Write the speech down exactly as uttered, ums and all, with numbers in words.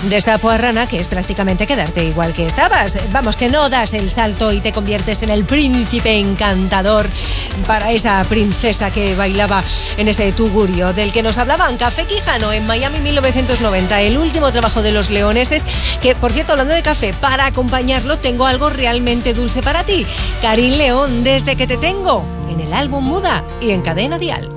de esta poarrana, que es prácticamente quedarte igual que estabas. Vamos, que no das el salto y te conviertes en el príncipe encantador para esa princesa que bailaba en ese tugurio del que nos hablaban Café Quijano en Miami mil novecientos noventa, el último trabajo de los Leoneses, que, por cierto, hablando de café, para acompañarlo tengo algo realmente dulce para ti. Karin León, Desde que te tengo, en el álbum Muda y en Cadena Dial.